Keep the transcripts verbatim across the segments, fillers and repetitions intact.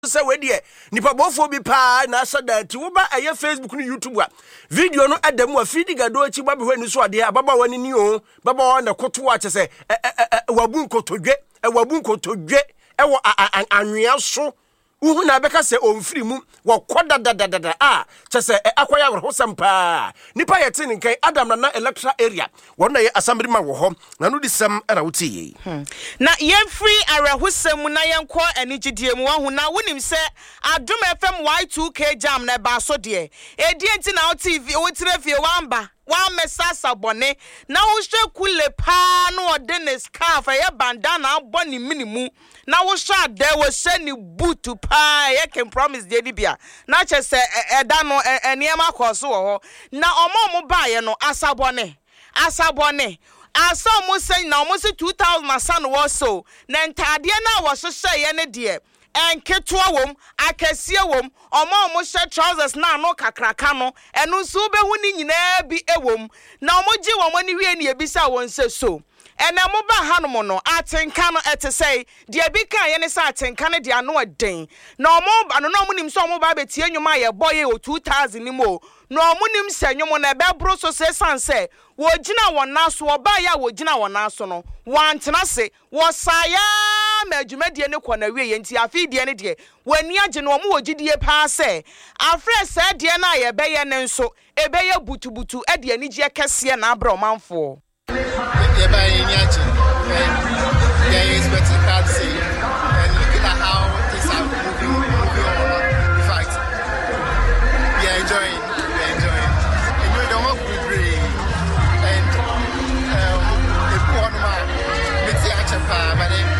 say we dey nipa bofo bi pa na asada ti wo ba aye Facebook ni YouTube a video no adam wa feed gado achi ba behwe ni so ade ababa wani ni o baba wa na koto wa chese wabu nkotodwe wabu nkotodwe e wo anwea so uhu na beka se omfiri mu wo koda dadadada a chese akwaya hosam pa nipa yete ni kan Adam na na electoral area wona ye assembly ma wo ho na no disem era wuti yi na yen free arahosam na yen ko anigidie mu wahu na wonim se Adom F M Y two K jam na ba so de e die nti na T V wo tire fie wamba wa mesasa bone na wo hwe kule pa no ode ne scarf ye bandana aboni minimu na wo hwa de wo hye ni boot pa ye can promise de bia na che se eda no eniema koso wo ho na omo mo ba ye no asabone asabone asa mo say na mo say two thousand asa no wo so na ntade na wo hye ye ne de enketwa wom akasie wom omo omo she trousers na no kakraka no enu nso be hu ni nyina bi ewom na omo gi wom ani hwie ne ebisa won se so ena mo ba hanom no atenka no ete say de bi kan ye ne sa atenka ne de ano aden na omo ano na omo nim so omo ba betie nwuma ye boye o two thousand ni mo na omo nim se nwumo na be bro so se sanse wo gina won naso oba ya wo gina won naso no wantena se wo saya ma adwumadie ne kɔ na wie ye nti afidie ne de wani age no omo wogidie pa se afre sa de na ye be ye ne nso ebe ye butubutu e de anigye kese na abra omanfo ye ba ye ni age ye is better card say and look at how this are moving moving on. In fact we are enjoying we are enjoying and you don't want to agree and um the poor man with the action pa but then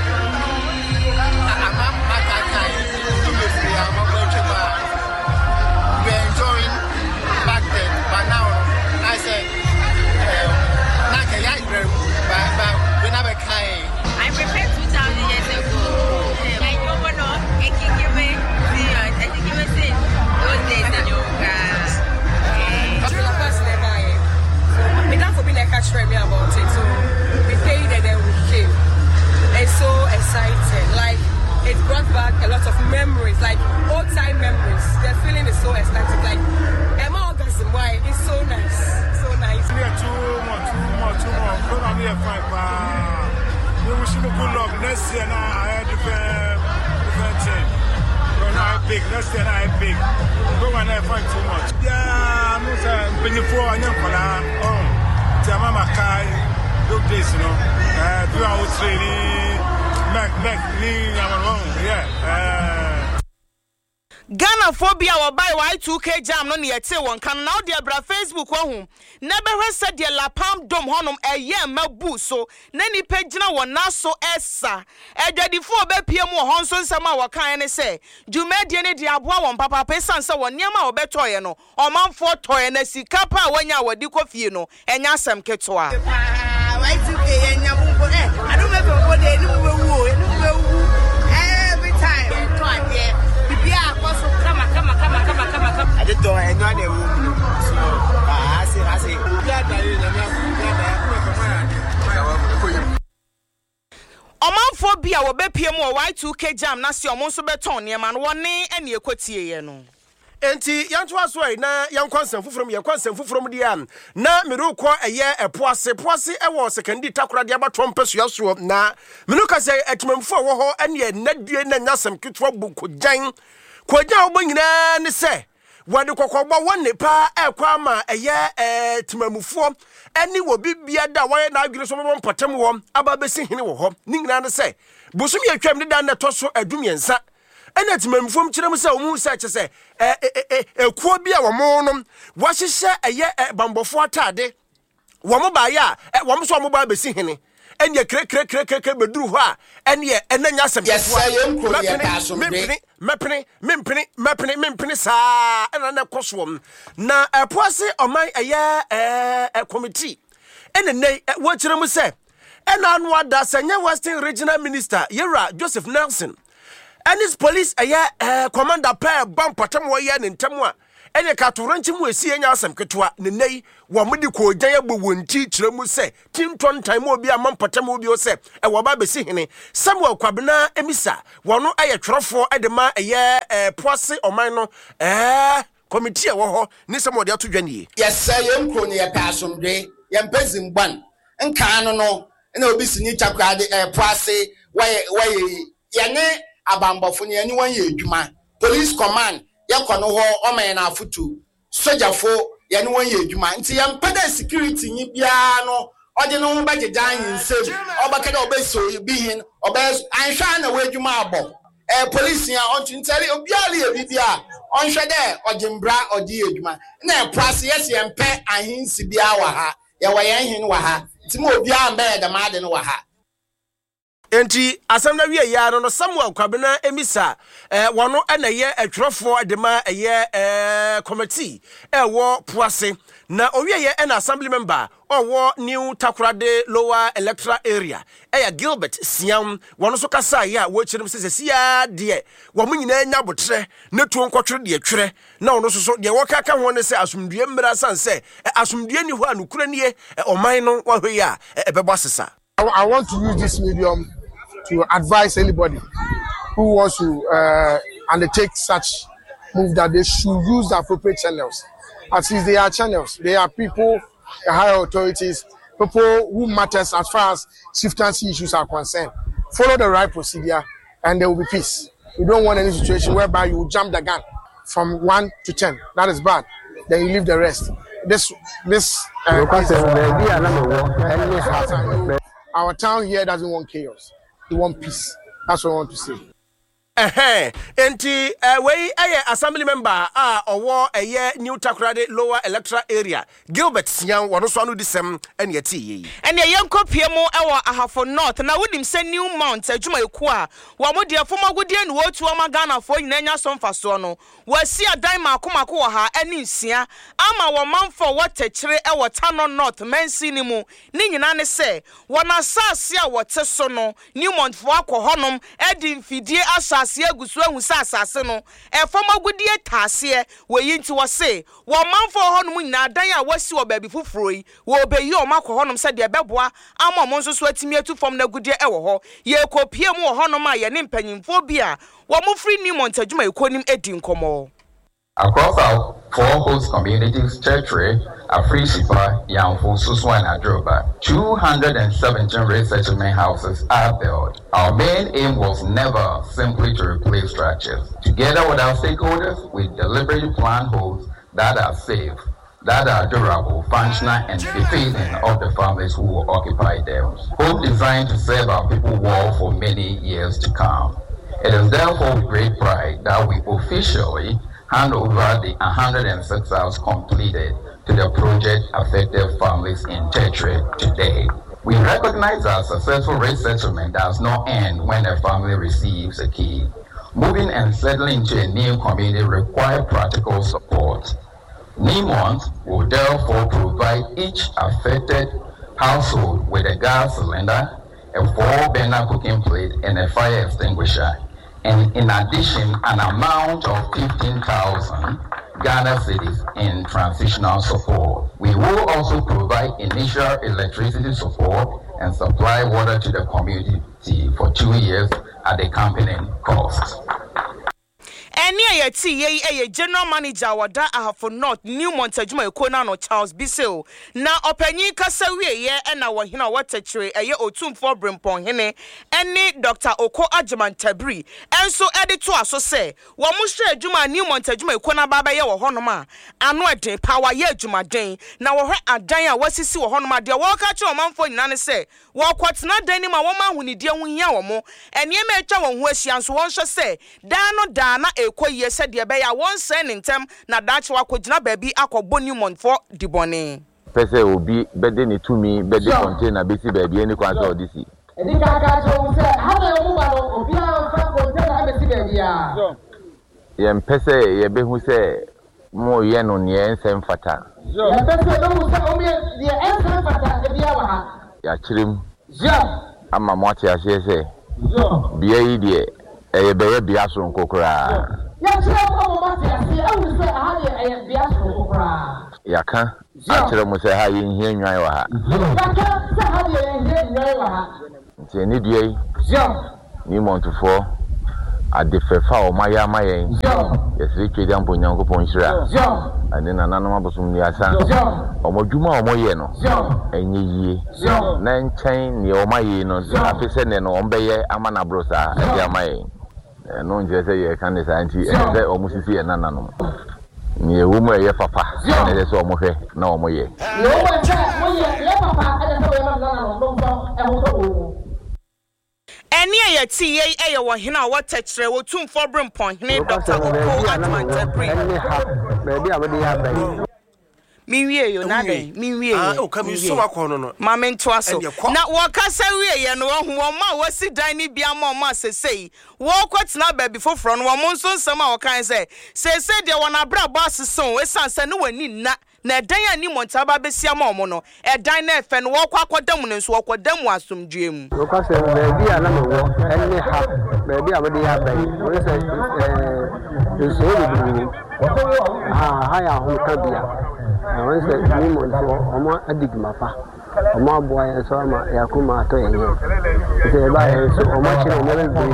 I prepared two thousand years ago. I don't want to give me I think you say those days in your class. The first never so we don't for being like catch me about it. So we paid and then we came. It's so exciting. Like it brought back a lot of memories, like old time memories. The feeling is so ecstatic. Like Emma orgasm, why it's so nice. So nice. We are two more, two more, two more. Don't have here five. We wish you good luck. Next year, now I had different, different team. When I big, next year I big. Go and I find too much. Yeah, I'm not saying when you four and you for that. Oh, Jamama Kai, look this, you know. Uh, do our training, make, make, me, I'm wrong. Yeah. Uh, Ghana phobia wa buy Y two K jam no ne yete won kan now dia bra Facebook wa hu na be hwese de la pam dom honom eye mabu so na ni pagina won na so esa edwadifo obepie mu ho nso nsema wa kan ne se dwumadie ne de aboa won papa pesan se won niam a obetoye no omanfo toye na sika pa wanya wadi kofie no enya asem ketoa Y two K enya mu eh I don't make for dey ni mu wu ni mu wu every time to ade bibia akoso kama kama kama kama kama kama ade to eno ade wu so ah say I say ya da yi na ya omanfo bia wo bepie mu Y two K jam na se omo nso beton ne ma no woni ene ekotie ye no enti yanto aso ai na yankwansam fufurum yankwansam fufurum dia na meru ko eye epoase poase ewo secondary takora dia batom peso so na menu ka se etimamfo wo ho ene nadue na nyasam kitwa buko jan kwaja obo nyina ne se wade kokogba wonne pa ekwa ma eye etimamfo eni wo bibia da waye na adwene so mo mpatem wo aba besi hene wo ho ni nyina ne se busum ye twam ne da na to so adumiensa ena timamfom kirem se omu se kye eh eh ekuo bia wo mo no wo hyehye eye bambofo atade wo mo ba ya wo mo so mo ba besi hene enya kre kre kre kre beduru ho a ene enanya asem mepene mepene mempene mepene mempene saa ena na kosom na epoase oman eye eh committee ene nei wo kirem se ena anu ada senya Western Regional Minister Yera Joseph Nelson and his police aya uh, commander pair bam patam wo ye ntam a ene ka to ranchi mu esi enya asem ketwa ne nei wo mudi ko gyan agbo wonti kire mu se tinton time obi amampatam obi o se e wo ba besi hene Samuel Kwabena Emisa wono aye twerofo edema eye poase oman no eh committee e wo ho ni Samuel de atodwane yes say yem kro ne ye pasomdwe yem pezimban nkan no no na obi sini takwa de poase waye waye yene abambofo ne yene wan ye adwuma police command yakono ho omen na afutu sojafo yene wan ye adwuma nti yem peda security nyi bia no ode no ho bagedan yinsem obakada obeso bi hin obes anhwa na wadwuma abo eh police ya onto ntari obiali e bibia onhwe de ojimbra odi adwuma na price yes yem pe ahinsi bia wa ha ye wa yen hin wa ha nti mo obia mbe de ma de no wa ha enti asam na wie ya no Samuel Kwabena Emisa eh wono na ye atwerofo de ma ye eh committee eh wo Poase na owie ye na assembly member owo New Takoradi Lower Electoral Area eh Gilbert Siam wono so kasa ya wo chirim se sia de wo munyina nya botre ne to nkotwere de atwere na wono so so de wo kaka ho ne se asumdue mmira sanse asumdue ni ho anukura nie oman no wa hwe ya ebebo asesa. I want to use this medium to advise anybody who wants to uh, undertake such move that they should use the appropriate channels. At least they are channels. They are people, the higher authorities, people who matters as far as chieftaincy issues are concerned. Follow the right procedure and there will be peace. We don't want any situation whereby you jump the gun from one to ten. That is bad. Then you leave the rest. This, this, uh, is, uh, our town here doesn't want chaos. We want peace. That's what I want to say. Eh enti we aye assembly member ah owo eye New Takoradi Lower Electoral Area Gilbert Sian wono so anu disem ene yati yi ene yenkopie mu ewo Ahafo North na wodim se New Mount adwuma eku a wo mo de afomagudie ne wotu o magana fo nyina nya so mfaso no wasi adan makomako wo ha ene nsia ama wo manfo wotechire ewo Tano North mensi ni mu ni nyina ne se wona asase a wote so no New Mount fo akohonom edi mfidie asase agusu ahu asase no efomagudie taase weyi nti wo se wo manfo honom nyina adan a wasi wo baabi fufuro yi wo beyi o makohonom se de beboa ama mo nso so atimi atu fom na gudie ewo ho ye kopie mu wo honom a ye ne mpanyimfo bi a wo mo free New Mount adwuma ekonim edi nkomo. Across our four host communities, Churchre, Afrishipa, Yamfo, Suswa, and Adroba, two hundred seventeen resettlement houses are built. Our main aim was never simply to replace structures. Together with our stakeholders, we deliberately plan homes that are safe, that are durable, functional, and befitting of the families who will occupy them. Hope designed to serve our people well for many years to come. It is therefore with great pride that we officially hand over the one hundred six houses completed to the project affected families in Tetre today. We recognize that successful resettlement does not end when a family receives a key. Moving and settling into a new community requires practical support. New Mount will therefore provide each affected household with a gas cylinder, a four-burner cooking plate, and a fire extinguisher. And in addition, an amount of fifteen thousand Ghana cedis in transitional support. We will also provide initial electricity support and supply water to the community for two years at the accompanying cost. Eni ayati ye eye general manager wada Ahafo North New Mount adwuma ekona no Charles Bisel na opanyin kasa wie ye na wo hina watachire eye otumfo Brempon hene eni Doctor Oko Ajimantabri enso ede to aso se wo mo hwe adwuma New Mount adwuma ekona baba ye wo honom a ano eden power ye adwuma den na wo hwe adan a wasisi wo honom ade wo ka che o manfo nyina ne se wo kwatena dan ni ma wo ma hunidie ho hia wo mo eni e ma etwa wo ho ahia so wo hwe se dan no dan na ekoye se de be ya won sen ntem na dachi wa kogina baabi akọbọ New Mount for dibone pese obi bede ni tumi bede container besi baabi eni kwa so disi edi ka ka cho se ha na mu ba no obi a fa container besi baabi a ye mpese ye be hu se mo ye no ne ensem fata ye pese no mu se o me ye ensem fata e bia wa ha ya chirim ja ama mo ati ase se jo bia yi de eye be ye bia so nkokora yɛkyerɛ mu ɔmo mate ase ɛwu sɛ aha deɛ ɛyɛ bea soro koraa yaka akyerɛ mu sɛ ha yɛnhia nnwan wɔ ha yɛka sɛ ha deɛ yɛnhia nnwan wɔ ha nti ɛne dua yi ne mmɔntofoɔ ade fɛfa a ɔma yɛ ama yɛn yɛsere twɛdi ampo nyankopɔn hyira ɛne nananom abosom ni asa ɔmo dwuma a ɔmo yɛ no ɛnyɛ yie na nkyɛn nea ɔma yɛ no afe sɛ ne no ɔmbɛyɛ ama naboro saa ɛde ama yɛn ɛno nkyerɛ sɛ yɛka ne saa nti ɛne sɛ ɔmo sisi yɛ nananom ne ɛwɔ mu ɛyɛ papa ɛne ɛsɛ sɛ ɔmo hwɛ na ɔmo yɛ Any a T A a Wahina, what text, what two for Brimpon, Doctor Oko at my Maybe I would have me you nade me oh come you so akono no mama ntoaso na wakasa wie ye no ho ma wasi dan ni bia ma ma sesei wo kwatena ba bi foforo no mo nso nsam a wakan se sesei de wona bra boss son esanse no wani na na dan ani montaba besia ma omo no edan na efe no wo kwa akodam no nso akodam asomdue mu wakasa ba bi ana no wo enne ha ba bi abode ya ba wo se eh so bi ah ha ya ho kabia I want to say, I'm not a big mappa. I'm not boy, and so I'm a Yakuma to you. If I so much in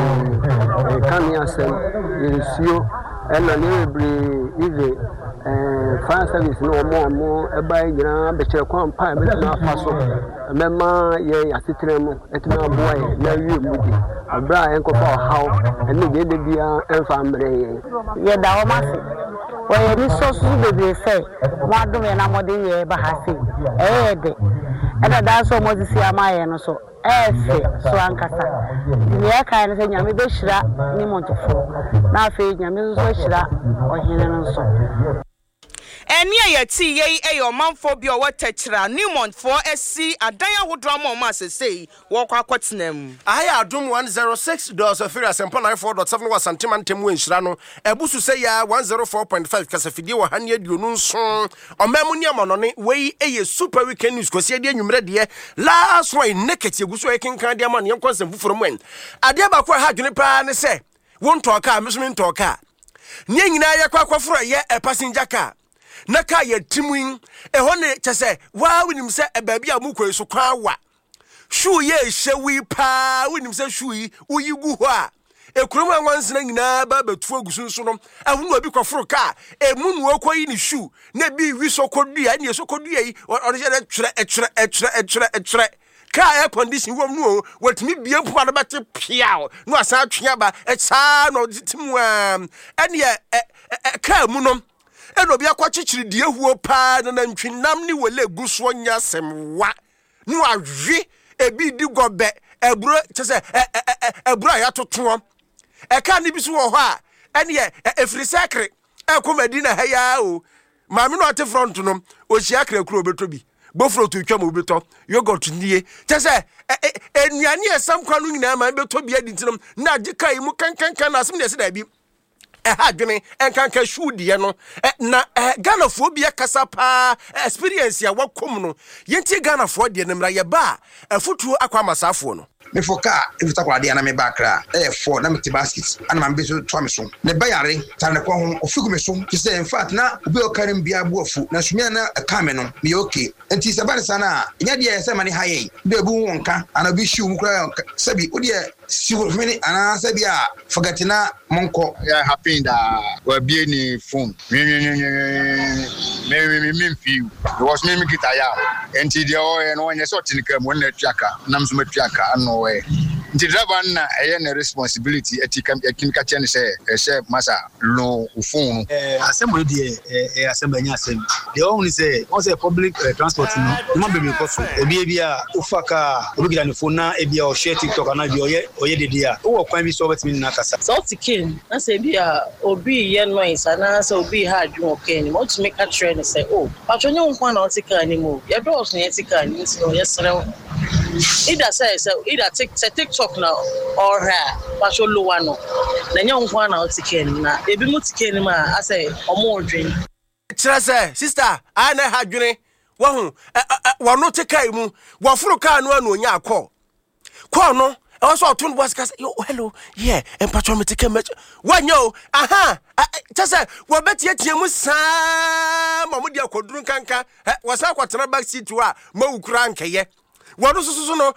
a come here, say, you see you, and a little bit easy. Fire service no more, more, a buy, you know, but you're quite pie, but not possible. Mamma, ye, I sit them at my boy, no, you, Moody. A Brian go for how, and you get the beer and family. You're down, well, this so soon they say, one do and I'm what they ever has seen. Eh, and I dance so much to see a man so. Eh, so Ankasa. The air kind of thing, I may be sure, Nimon to fall. Now, feed your music, or hearing so. And near T A or Manphobia what tetra, Newmont for S C, a dia who drama master say, walk our what's name. I adum one zero six dollars of Fira Sample nine four dot seven was Santiman Temu in Shrano, a busu say ya one zero four point five Casafidio, one hundred you know son, or Mamunia Monone, way a super weekend news, because you're ready. Last way, naked, you go so I can can't diamond young cousin from when. I dare back what had you plan say, won't talk car, Miss Min talk car. Ning na ya kwa for a year a passenger car. Naka ye timwin e hone chese wa winim se e baabi a mukwe so kwa wa shu ye hyewi pa winim se shu yi uyi gu ho a e kurom anwansena nyina ba batu agusun so no ahunu obi kwaforo ka e munu okoyi ni shu na bi wi so kodua ne so kodua yi o de twere e twere e twere e twere e twere ka air condition wom no watimi bia mpo na bete piao no asa atwea ba e cha no timu am ene e ka mu no eno bia kwa chichiri die huo pa na ntwinam ni wele guso nya semwa no ahwe ebi di gobe ebro chese ebro ya totoom e ka ni bisu wo ho a ene ye efri sekre e komadi na ha ya o maami no ate front no o hia kra kro betobi bofro to twam obeto yogurt nie chese enuane esam kwa no nyina ma betobi adintinam na agikai mu kankankan na asem ne se da bi ha dwene enkanka shudiye no na Ghana fo bia kasa pa experience ya wakom no yenti Ghana fo de nemra ye ba afutu akwa masafo no me foka ifita kwa de na me bakra eh four na me ti basket ana ma beso to me so ne bayare ta ne kwa ho ofigu me so ti say in fact na obi o karim bia bu afu na sumia na ka me no me okay enti se bare sana nya de ye se mane haye de bu wonka ana bi shi mu kra sabi odi e si wo fini ana sabi a forgetina monko ya happy da wa bi ni phone me me me me me feel because me me kita ya enti de o e no nya so tinika mo na tuaka nam so matuaka ano we nti driver na eye na responsibility etika ekimika chen say e say masa lo phone eh assembly de eh assembly nya assembly the only say on say public transport no no be me koso ebi ebi a ufaka orugira ni phone na ebi a o share TikTok na bi oye oye de dia wo kwan bi so betimi na kasa so tikin na say bi a obi ye noise na say obi ha adwon okay ni mo to make a train say oh patronye nkwan na otika ni mo ye do so ye tika ni so ye sere either say say either take TikTok now or her patron lo wa no na nya nkwan na otika ni na ebi mo tika ni ma I say omo odwen kira say sister ana ha dwene wo hu wo no tika mu wo furu ka no anu onya akọ ko no Also tun was cause yo hello yeah and patriotic match one yo aha just say we bet ye tiemu sam omudi akodurun kanka was akwatena back seat wa ma ukura nkeye wonu susu no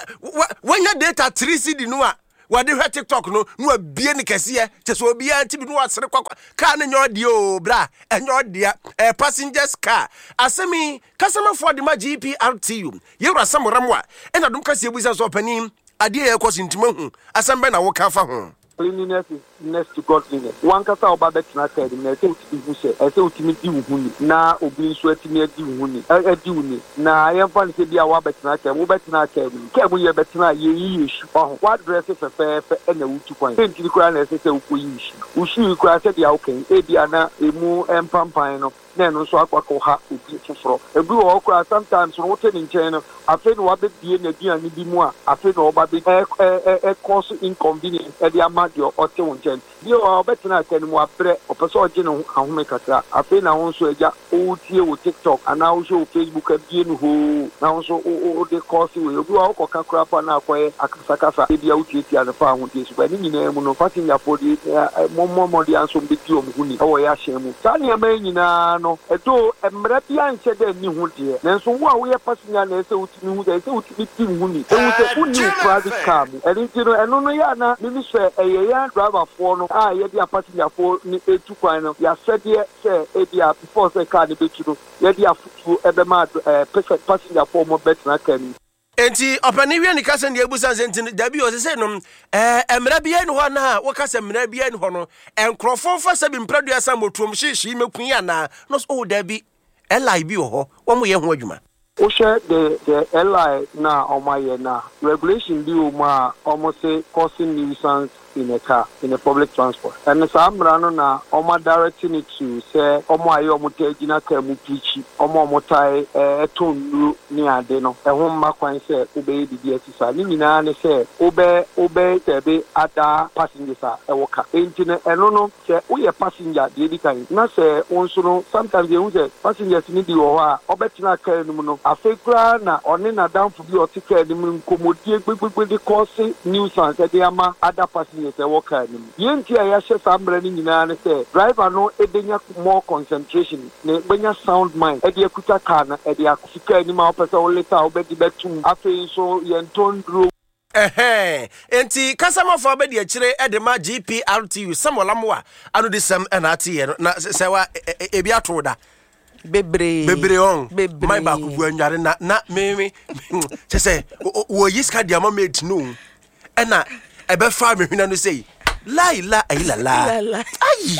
when your data three C D no a wade hwe TikTok no no abie ne kese cheso obi anti bi no asere kwakwa car ne nyodi o bra enyodia eh passengers car asemi customer for the G P R T U yewra samoramwa ena dum kase ebuza so panim ade e kosi ntimahu asambe na wo ka fa ho cleanliness is next to godliness. One kasa oba betina kedi na ese utimi huse, ese utimi di uhuni, na obi nso etimi di uhuni, edi uni, na yemfa ni se bia wa betina kedi, wo betina kedi, kedi ye betina ye yi yeshu, oh, wa dress fe fe fe ene utu kwan. Senti di kura na ese se uko yi yeshu, ushu kura se bia okay, e bia na emu empampan no, na no so akwa ko ha obi foforo. Ebi wo kura sometimes no wote ni nchen no, afi no wa be bie na bia ni bi mu a, afi no oba be e e cause inconvenience, e dia ma dio ote wonchen. Bio obetina kedi mu apre, opeso oje no ahome katra. Afi na won so eja o tie wo TikTok, ana wo show Facebook abie no ho. Na won so o de cause we. Obi wo ko kakra pa na akoye akasakasa. E bia wo tie tie na fa ho tie so. Ni nyina mu no fatin ya fodi mo mo di anso mbi ti o mu huni. E wo ya hye mu. Sa ne ma nyina no edo emre bia nche de ni ho de. Nanso wo a wo ye passenger na ese utimi hu de ese utimi ti huni. E wo se uni private car mu. E nti no eno no ya na mi mi hwe eye ya driver for no ah ye dia passenger for ni etu kwan no ya sede se e dia before se car ni betu no ye dia futu ebe ma passenger for mo bet na kan enti opani wi ni kase ndi ebusa senti da bi o se no eh emra bia ni ho na wo kase emra bia ni ho no enkrofo fa se bi mpradu asa motuom hyehyee mekun ya na no so da bi eli bi ho wo mo ye ho adwuma o share the the eli na omaye na regulation bi o ma almost say causing nuisance in a car, in a public transport. And as I'm running now, I'm directing it to say, Omo ayo mutegina ke mupichi, Omo motai eh tonu ni adeno. E home makwan say obey the D S S. Ni nyina ne say obey obey tebe ada passengers e woka. Enti ne eno no say we passenger dey di kan. Na say onso no sometimes you say passengers ni di wo ha obetina ka enu no. Afekura na oni na down for bi otika enu nkomodie gbegbegbe di cause nuisance e dey ama ada passengers se worker ni yenti ya hye sambre ni nyina ne se driver no edenya more concentration ne benya sound mind e de akuta car na e de akufika ni ma opese o leta obedi betum afi so yentondro eh enti kasama for obedi akire e de ma G P R T U samolamwa anu de sam na ati na se wa e bi ato da bebre bebre on my back bu anware na na me me se se wo yiska dia ma mate no e na ebe fa me hwina no sei la ila ila la ai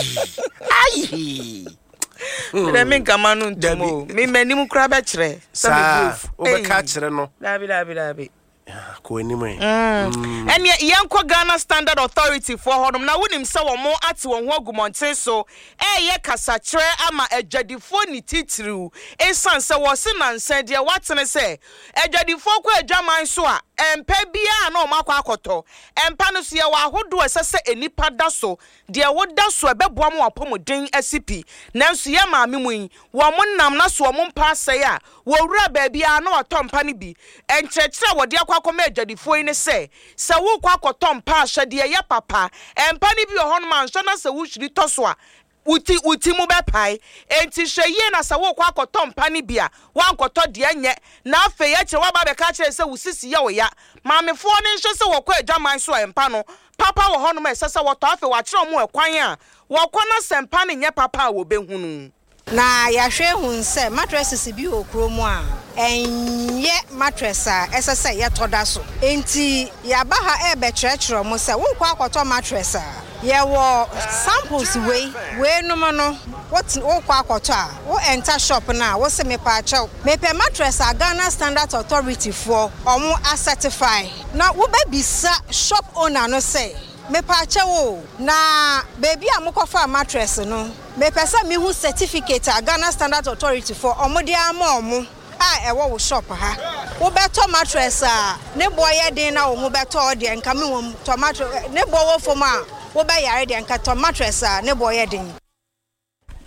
ai de men kama no ntumo me manim kura be kire sa obe ka kire no labi labi labi ko enimu ene yanko Ghana Standard Authority for hodom na wonim se wo mo ate wo ho agumonten so e ye kasa kire ama adwadifo ni titiriu esan se wo se nansan de watene se adwadifo ko adwaman so a empa bia na o makwa akoto empa no so ye wa hodo esese enipa da so de wo da so ebeboa mo apomodin asipi nanso ye maame muyin wo mo nam na so mo mpa asai a wo wura ba bia na watompa ni bi enkyekere wo de akoma adwadifo yi ne se se wo kwa akotompa ahwede ye papa empa ni bi ho no man so na se wo hwiri to so a uti uti mu bepai enti hweye na se wo kwa akotompa ni bia wa nkoto de enye na afe ye kye wa ba be ka kire se wo sisi ye wo ya maamefo ne nhwe se wo kwa adwaman so empa no papa wo ho no ma se se wo to afe wa kire mu ekwan a wo kona sempa ne nye papa wo behunu na ya hwe hun se mattresses bi okromu a enye mattress a esese ye toda so enti ya ba ha e be kyerɛkyerɛ mo se wo kwa akoto mattress a ye wo samples we we no mo no what wo kwa akoto a wo enter shop na wo se me pa akyɛw me pe mattress a Ghana Standard Authority for omo a certify na wo ba bisa shop owner no say me pa akyɛw na baby a mo kofa mattress no me pesa me hu certificate a Ghana Standard Authority for omo de ama omo a ewo wo shop ha wo beto mattress a ne boye den na wo mo beto de nka me wo tomato ne bowo fom a wo be yare de nka to mattress a ne boye den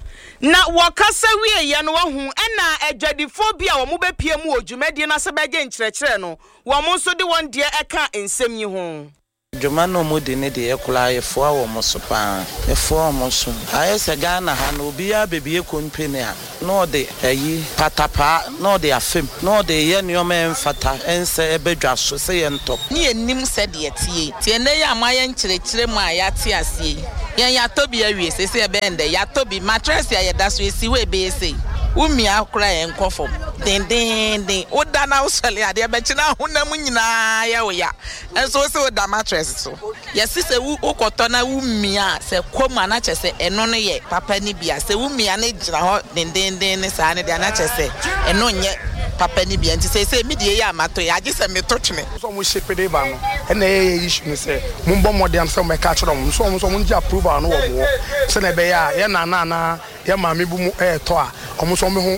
na wakasa wie ye no wahu ena adwadifo bia wo mo bepie mu odwumadi na se beje nkyerɛkyerɛ no wo mo nso de won de eka ensɛm yi ho Juma no mudi ne de ekula efo awo mo so pa efo mo so ayese Ghana ha no bia bebie kompani a no de ayi patapa no de afem no de ye nioma emfata ense ebedwa so se ye ntop ni enim se de tie tie ne ya amaye nkyerɛkyerɛ mu a ya te asie yen ya tobi awie se se bende ya tobi mattress ya ye da so esi we be ese umi akura yen kofom den den den oda na usale ade be kina honam nyina ya oya enso se oda mattress so yes se wu okoto na umi a se koma na chese eno no ye papa ni bia se umi a na gira ho den den den ne sa ne de na chese eno nye papa ni bia nti se se mi de ya mato ya gise me to twene so mo shepede ba no e na ye issue ni se mo mbɔ modern se mo ka kire mo so mo so mo nji approval no wo mo se na be ya ye na na na ye ma me bu mu e to a omo so me ho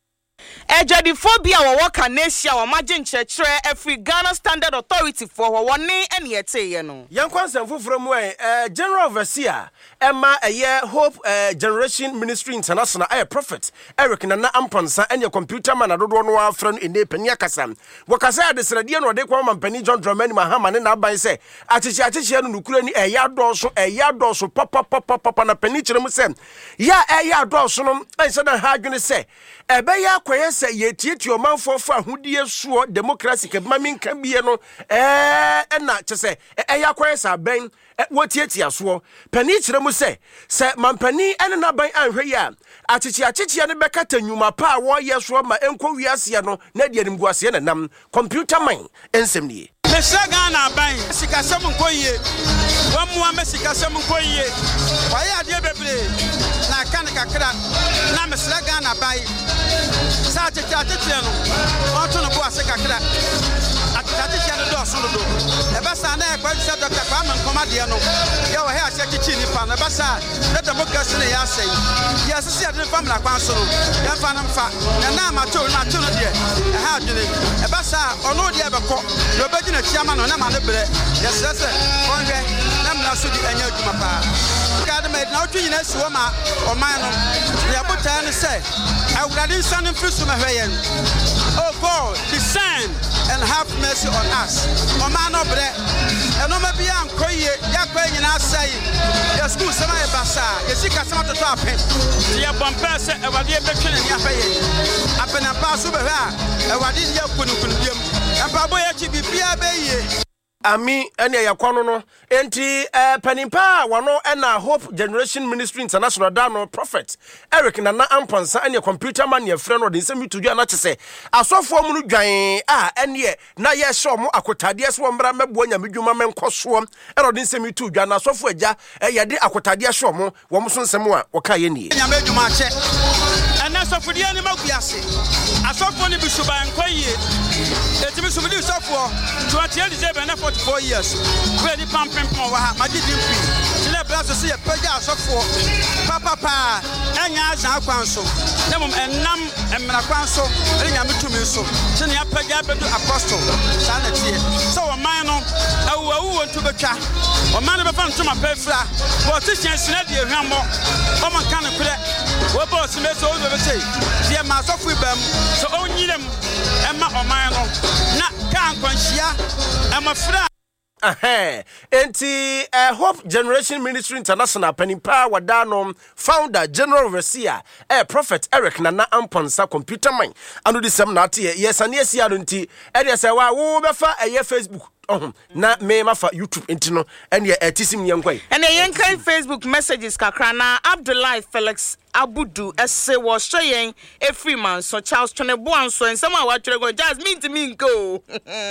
Ejadifobia wa waka nesia wa magin chechere every Ghana Standard Authority for wa wone ene yete ye no. Yankwan semfufuro mu eh General Overseer Emma eye Hope uh, Generation Ministry International aye Prophet Eric Nana Amponsa enye computer man adodo no afra no ene pania kasa. Wakasa adesrade no de kwa mampani John Dramani Mahama ne na ban se achichi achichi no nukura ni eya doso eya doso papa papa papa na pani kire mu se ya eya doso no ense na ha adwene se ebe ya kwaye se yetietie omanfo fa ahudie suo democracy ke mami nka bie no eh na chese eya kwaye sa ben wotietia so pani kire mu se se mampani ene na ban anhwe ya achichi achichi ne bekata nyuma pa wo ye so ma enko wiase no na de animguase na nam computer man ensem nie Meshaga na ban sikasem nkoyie wamuwa mesikasem nkoyie waye ade bebre na kan kakra na meshaga na ban sa tete atete no onto no bo ase kakra atete no do so do e ba sa na e kwa se doctor kwa man komade no ye wo he ase kichi ni pa na ba sa na democracy ne ya sei ye se se ade family kwa so no ye fa na mfa na na ma to na to no de e ha adwene e ba sa ono de e be ko do be na chiama no na ma ne bre ye se se onhwe na mna so di anya adwuma pa ka de me na otwi nyina siwo ma o man no ye bota ne se awurade nsan mfisu ma hweyen oh God descend and have mercy on us o man no bre eno ma bia ankoye ya kwa nyina asai ye school sama e basa ye sika sama toto apen ye bompa se awurade e betwe ne afeyen apena pa so be ha awurade ye kunukun biem empabo ye chi bibia be ye Ami ene yakwano no enti eh, panimpa wano ena Hope Generation Ministry International dano Prophet Eric Nana Amponsa ene computer man ye frɛ no de nsɛm tudua na kyese asɔfo mu no dwan a ene na ye hye mo akotade so mbra mebo nya medwuma menkoso ene de nsɛm tudua na asɔfo agya ye de akotade hye mo wo mo so nsɛm a wɔka ye nie nya medwuma kyɛ ɛna asɔfo de ani maguase asɔfo ne bisuba nkoyie etimi sumudi sɔfo twenty eight December na forty-four years really pumping pon wa ha magidi mpi tile braso se ye pagya asofo papa pa enya azan kwan so na mum enam emra kwan so enya metumi so se ne apagya bedu apostle sa na tie so wo man no awu awu wontu betwa wo man be fa ntuma pefra politician sina de ehwammo o man kan kure wo boss me so wo be say tie ma asofo ibam so onyinem emma o man no na kan kwanhia emafra Ahe, enti uh, Hope Generation Ministry International panimpa wadano founder General Overseer eh Prophet Eric Nana Amponsa computer man anu disem na ate yes ane asia no nti e de se wa wo befa eye Facebook oh na me mafa YouTube enti no ene etisim yenkwan ene yenkan Facebook messages kakra na Abdullah Felix Abudu ese wo hyeyen efri man so Charles Tonebo anso ensem a watwere go just mean to me go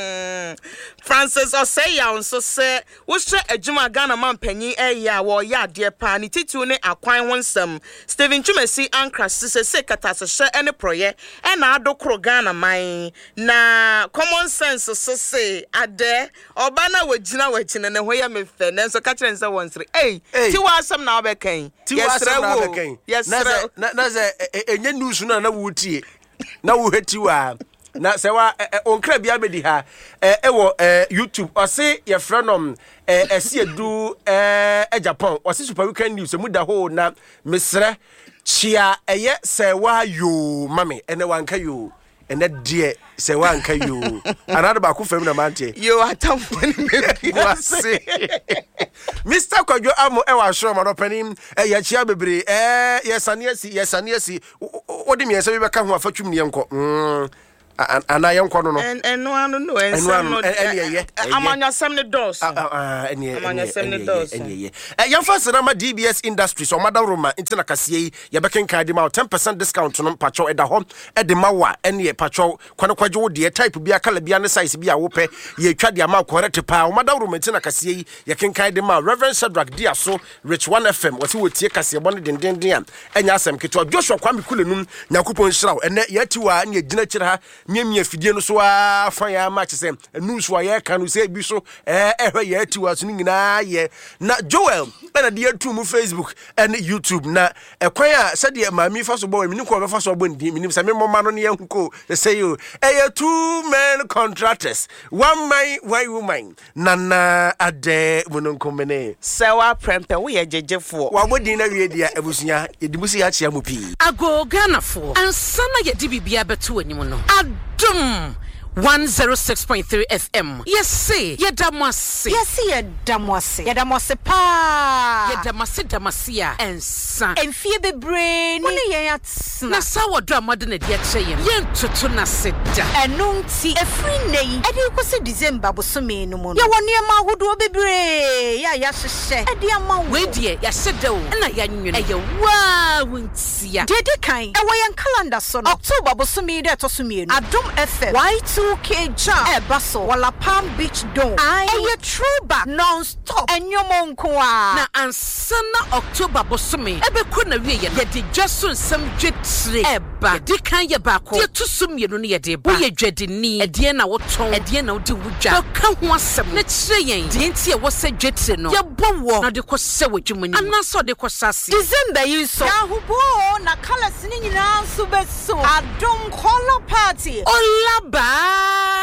Francis Oseya onso se wo hye adwuma Ghana man panyin eya wo ya de pa ni titu ne akwan wonsem Stephen Chumesi Ankra se se katase hye ene proye e na adokro Ghana man na common sense so se ade oba na wagina wagina ne ho ya mefe nenso ka kire nse wonsre eh ti wa asem na obekan yesre wo yes na na ze enye news na na wutie na wo heti wa na se wa onkra bia bedi ha e wo YouTube ose ye frenom eh esi edu eh Japan ose Super Weekend News mu da ho na mesre chia eye se wa yo mame ene wanka yo ene de se wanka yo another ba ku fam na mante yo atamfo ni me wase Mister Kwadwo amo e wa shro ma no panim e ya chia bebre eh yesane asi yesane asi wodi mi yesa bi beka ho afatwum ne yenko mm ana yenko no no eno anu no ensa no eniye amanya sem ne dos ah eniye amanya sem ne dos eniye eh yemfa sinama D B S Industries o madam Roma intina kase ye beken kan ma ten percent discount no pacho eda ho e de mawa eniye pacho kwane kwaje wo de type bia kala bia ne size bia wo pe ye twa de ama correct pa o madam Roma intina kase ye ken kan de ma Reverend Shadrack Diaso Rich one F M wati wo tie kase bo ne den den den enya asem keto Joshua Kwame Kulenum Nyakopon Shiraw ene yati wa ne gina kire ha miamia fidie no so afa ya match sem news wa ye kan say bi so eh ehwe ye ati wa so nyina ye na Joel na de atu mu Facebook and YouTube na ekwan a se de mami fa so bo mi ni ko be fa so bo ndi mi ni se me moma no ne yanko say you eh two men contractors one man one woman nana ade mononkomene sewa prempe wo ye jejefo wa bodin na wie dia abusunya edibusi ya chia mu pi ago Ghanafo ansana ye dibibia beto anim no adum one oh six point three F M. Yes, see, Yedamasi. Yes, see, Yedamasi. Yedamasi pa. Yedamasi damasia and son. And fear the brain. Only yats. Na sawa drama than a dear chain. Yen tutuna sit. And no tea a free name. And you could say December was so mean no more. You want near my wood be brave. Ya yas, a dear man. Wait, dear, Yasido. And I young you. Wow, won't see ya. Did the kind. A way and calendar son. October was so me that was me. I don't F M. Why two K jam e baso wala Palm Beach dome I a throwback non-stop and your monkwa na ansana October bosome ebe ko na wie ye de jason sam dwetre eba de kan ye ba ko de tusum ye no ne ye de ba ye dwadeni e de na woton e de na wodi wudwa ka ho asem na kire yen de ntie wo se dwetre no ye bowo na de ko se wadwumani anaso de ko sase December yi so na hubo na colors ni nyina so beso adom color party olaba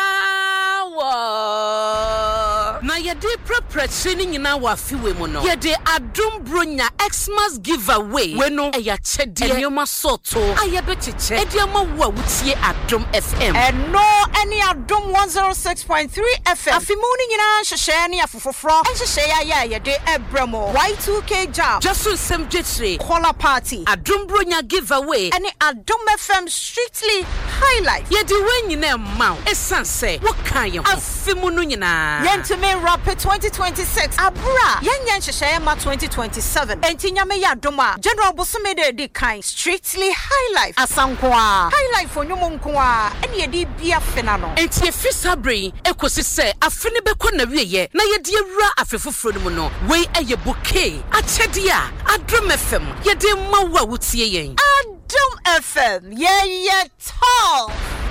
na yede prepare ni nyina wa fiwe mu no yede adum bronya Xmas giveaway we no e ya chede enyoma soto ayebetiche ediama wo wutie adum F M and no any adum one oh six point three F M afimuni nyina hwehwe ne afofofro hwehwe ya ya yede ebramo Y two K jam just sem jetre color party adum bronya giveaway any adum F M strictly highlight yede we nyina ma esanse wo kan ye afimunu nyina yentime rapid twenty twenty-six abra yenyen hwehwe ma twenty twenty-seven entinyame ya doma general bosome de de kind strictly highlight asankwa highlight for nyomo nkwa ene ye di bia fena no enti efisa brain ekosi se afene beko na wieye na ye de awura afefoforo no mu no we eye bouquet achede a adrom F M ye de mawa wutie yen adom F M ye ye tall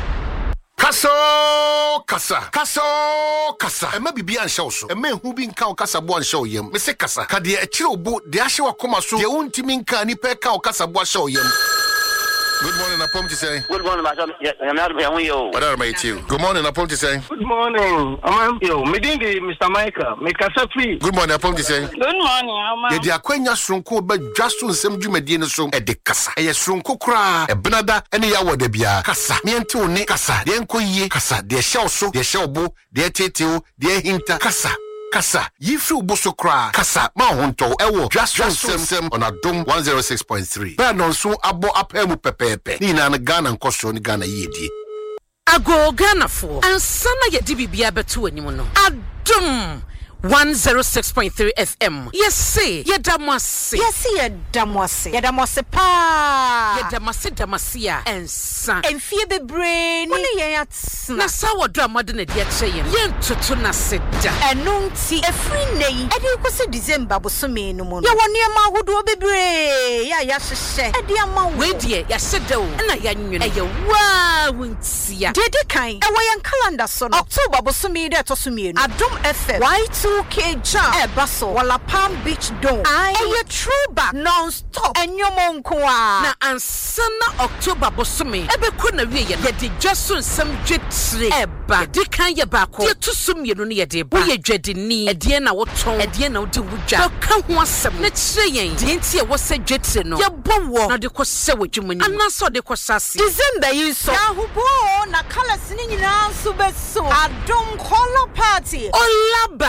Kaso kasa kaso kasa ema bibia anshaw so ema hu bi nka o kasa bo anshaw yem me se kasa ka de e kire obo de ahye wakoma so de wontimi nka ni pe ka o kasa bo anshaw yem. Good morning, I promise to say. Good morning, Madam. I'm not here with you. What are my you? Good morning, I promise to say. Good morning, I'm you. Me ding Mister Michael. Me kasa free. Good morning, I promise to say. Good morning, I'm. Ye dia kwanya sonko ba dwaso nsem dwumadie no so e de kasa. E ye sonko kra e benada ene ya wode bia. Kasa. Me ente one kasa. De enko yie kasa. De hyew so, de hyew bo, de tetew, de hinta kasa. Kasa, yifu boso kra. Kasa, ma honto ewo. Just sem sem on Adom one oh six point three. Ba non so abo apemu pepepe. Ni na Ghana nkoso ni Ghana yedi. Ago Ghanafo ansana ye dibibia beto anim no. Adom one oh six point three F M. Yes, see, Yedamasi. Yes, see, Yedamasi. Yedamasi pa. Yedamasi damasia and son. And fear the brain. Only yats. Na sawa drama than a dear chain. Yen tutuna sit. And no tea a free name. And you could say December was so mean no more. You want near my wood will be brave. Ya yas, a dear man. Wait, dear, Yasido. And I young you. Wow, won't see ya. Did the kind. A way and calendar son. October was so me that was me. Adom F M. Why two K jam eba so wala Palm Beach Dome aye throwback non-stop enyomo nkoa na ansana October bosome ebe ko na wie ye de dwaso nsam dwetire eba de kan ye ba ko ye tusum ye no ye de ba ye dwadini edie na woton edie na wodi wudwa ka ho asem na kire yen de ntie wo se dwetire no ye bowo na de ko se wodwumani anaso de ko sase December yi so ya hubo na colors ni nyina so beso Adom color party olaba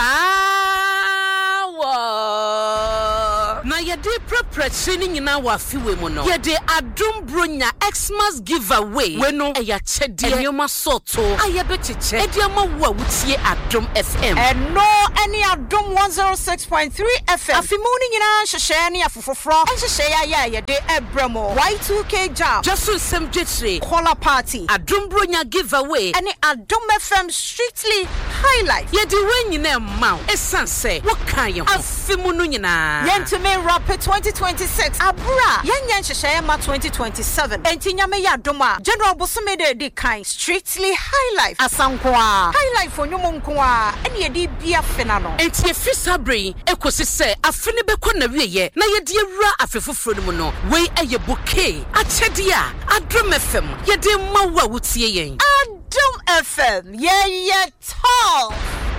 na yede preparation ni nyina wa fiwe mu no yede Adom bronya Xmas giveaway we no eya chede enyoma soto ayebe cheche ediama wo wutie Adom F M and no any Adom one oh six point three F M afimuni nyina hwehwe ne afofofro hwehwe ya ya yede ebramo Y two K jam just nsem dwetire color party Adom bronya giveaway any Adom F M strictly highlight yede we nyina ma esanse wo kan ye afimunu nyina yentime rap twenty twenty-six abura yenyen hwehwe ma twenty twenty-seven entinyame ya Adom a general bosome de di kan strictly highlight asankoa highlight for nyomo nkoa ene yede bia fena no enti efisa brain ekosi se afene beko na wieye na yede awura afefoforo no mu no we eye bouquet achede a Adom F M yede mawa wutie yen Adom F M ye ye tall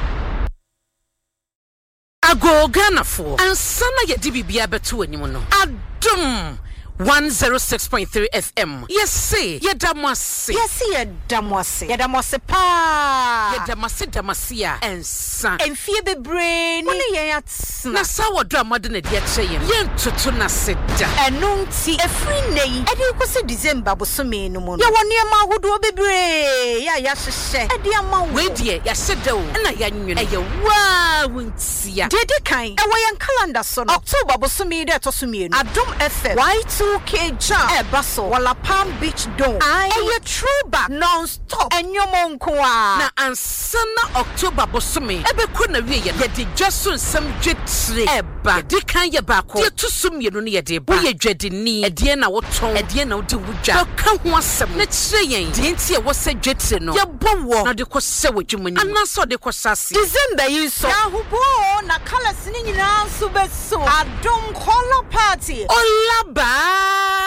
ago Ghana for ansana yede bibia beto animu no Adom one oh six point three F M. Yes, say, Yedamasi. Yes, see, Yedamasi. Yedamasi pa. Yedamasi damasia and son. And fear the brain. Only yet. Nasawa drama than a dear chain. Yen tutuna seda. And no tea a free nay. And you could say December was so mean no more. Ya one near ma who do be brave. Ya yashe. And dear ma wait ye, yasedo. And I yan you. Wow, won't see ya. Did the kind. A way and calendar son. October was so me that was me. Adom F M. Why two K jam eba so wala Palm Beach Dome aye throwback non-stop enyomo nkoa na ansana October bosome ebe ko na wie ye de dwaso nsam dwetire eba de kan ye ba ko de tusum ye no ye de bo ye dwadini edie na woton edie na wodi wudwa ka ho asem na kire yen de ntie wo se dwetire no ye bowo na de ko se wodwumani anaso de ko sase December yi so ya hubo na colors ni nyina so beso Adom color party olaba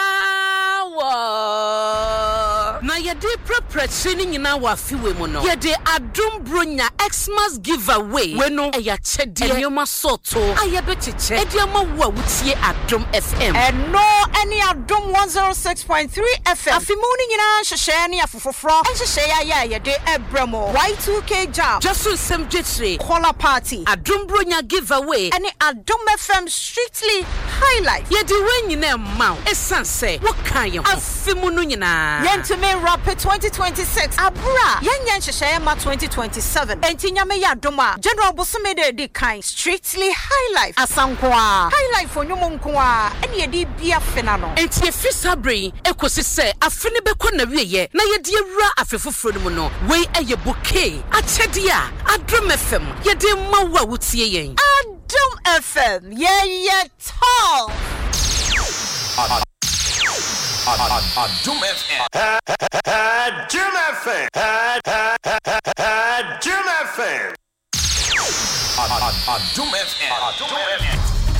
na yede preparation ni nyina wa fiwe mu no yede Adom bronya Xmas giveaway we no eya chede enyoma soto ayebe cheche ediama wo wutie Adom F M and no any Adom one oh six point three F M afimuni nyina hwehwe ne afofofro hwehwe ya ya yede ebramo Y two K jam just nsem dwetire color party Adom bronya giveaway any Adom F M strictly highlight yede we nyina ma esanse wo kan ye afimunu nyina yentime rap twenty twenty-six abura yenyen hwehwe ma twenty twenty-seven entinyame ya Adom a general bosome de di kan strictly highlight asankoa highlight for nyomo nkoa ene yede bia fena no enti efisa brain ekosi se afene beko na wieye na yede awura afefoforo no mu no we eye bouquet achede a Adom F M yede mawa wutie yen Adom F M ye ye tall Adom F M. Adom F M. Adom F M. Adom F M.